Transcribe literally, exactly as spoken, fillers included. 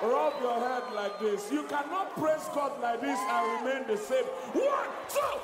Rub your head like this. You cannot praise God like this and remain the same. One, two,